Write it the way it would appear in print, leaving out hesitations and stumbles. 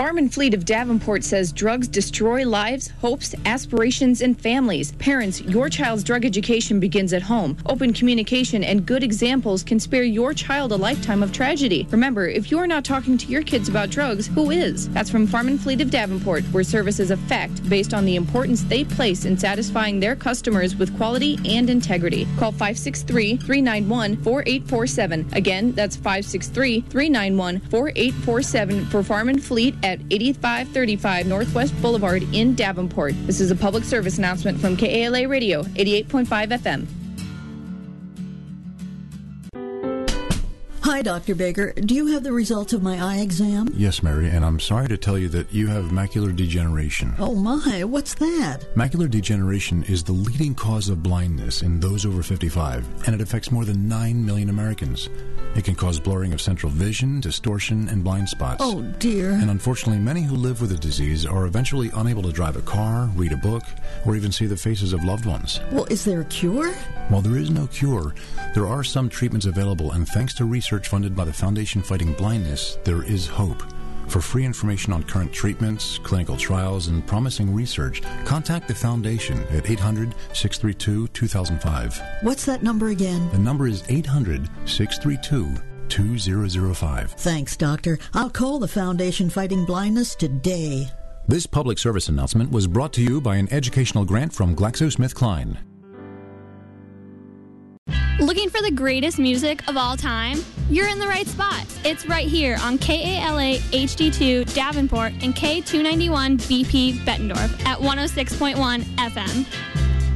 Farm and Fleet of Davenport says drugs destroy lives, hopes, aspirations, and families. Parents, your child's drug education begins at home. Open communication and good examples can spare your child a lifetime of tragedy. Remember, if you're not talking to your kids about drugs, who is? That's from Farm and Fleet of Davenport, where service is a fact based on the importance they place in satisfying their customers with quality and integrity. Call 563-391-4847. Again, that's 563-391-4847 for Farm and Fleet at 8535 Northwest Boulevard in Davenport. This is a public service announcement from KALA Radio, 88.5 FM. Hi, Dr. Baker. Do you have the results of my eye exam? Yes, Mary, and I'm sorry to tell you that you have macular degeneration. Oh my, what's that? Macular degeneration is the leading cause of blindness in those over 55, and it affects more than 9 million Americans. It can cause blurring of central vision, distortion, and blind spots. Oh, dear. And unfortunately, many who live with the disease are eventually unable to drive a car, read a book, or even see the faces of loved ones. Well, is there a cure? While there is no cure, there are some treatments available, and thanks to research funded by the Foundation Fighting Blindness, there is hope. For free information on current treatments, clinical trials, and promising research, contact the Foundation at 800-632-2005. What's that number again? The number is 800-632-2005. Thanks, Doctor. I'll call the Foundation Fighting Blindness today. This public service announcement was brought to you by an educational grant from GlaxoSmithKline. Looking for the greatest music of all time? You're in the right spot. It's right here on KALA HD2 Davenport and K291 BP Bettendorf at 106.1 FM.